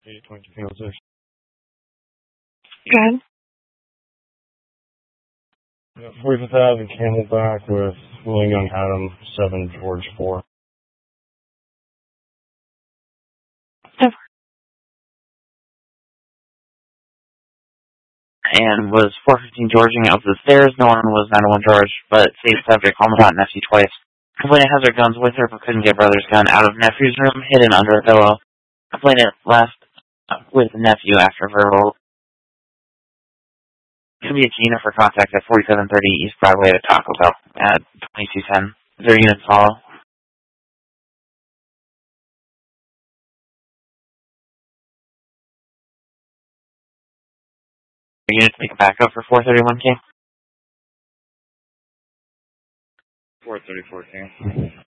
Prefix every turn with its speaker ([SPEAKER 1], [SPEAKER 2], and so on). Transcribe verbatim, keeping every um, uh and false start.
[SPEAKER 1] eight twenty six.
[SPEAKER 2] Good.
[SPEAKER 1] Yeah, forty-fifth Avenue Camelback with William Young Adam, seven George four.
[SPEAKER 2] Over.
[SPEAKER 3] And was four fifteen Georging up the stairs. No one was nine one George, but saved subject home without nephew twice. Complainant has her guns with her, but couldn't get brother's gun out of nephew's room, hidden under a pillow. Complainant left with nephew after verbal. Could be a Gina for contact at forty-seven thirty East Broadway at Taco Bell at twenty-two ten. Is there units follow? Are units make a backup for four thirty-one K?
[SPEAKER 1] four thirty-four King.